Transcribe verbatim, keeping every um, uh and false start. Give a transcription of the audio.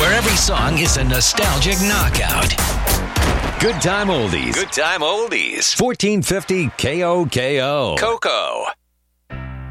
where every song is a nostalgic knockout. Good Time Oldies. Good Time Oldies. fourteen fifty K O K O. Coco.